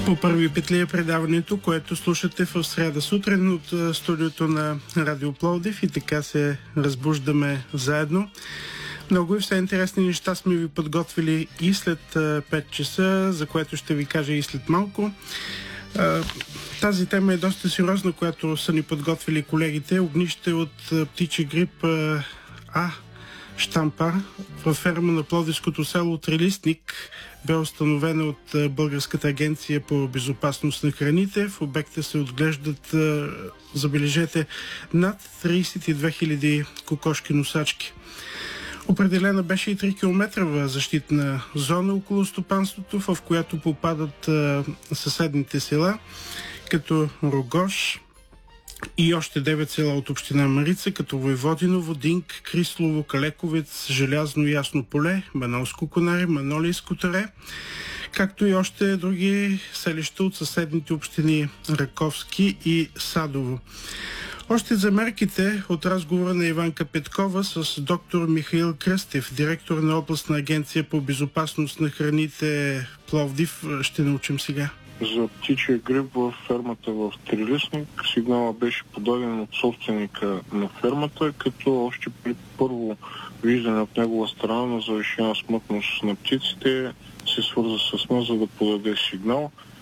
По първи петли е предаването, което слушате в сряда сутрин от студиото на Радио Пловдив и така се разбуждаме заедно. Много и все интересни неща сме ви подготвили и след 5 часа, за което ще ви кажа и след малко. Тази тема е доста сериозна, която са ни подготвили колегите. Огнище от птичи грип щампар във ферма на пловдивското село Трилистник бе установена от Българската агенция по безопасност на храните. В обекта се отглеждат, забележете, над 32 000 кокошки носачки. Определена беше и 3 километрова защитна зона около стопанството, в която попадат съседните села, като Рогош и още 9 села от община Марица, като Войводиново, Динк, Крислово, Калековец, Желязно, Ясно поле, Манолско конаре, Манолийско таре, както и още други селища от съседните общини Раковски и Садово. Още за мерките от разговора на Иванка Петкова с доктор Михаил Кръстев, директор на областна агенция по безопасност на храните Пловдив, ще научим сега. За птичия грип в фермата в Трилистник сигнала беше подаден от собственика на фермата, като още при първо виждане от негова страна на завишена смъртност на птиците се свърза с нас, за да подаде сигнал.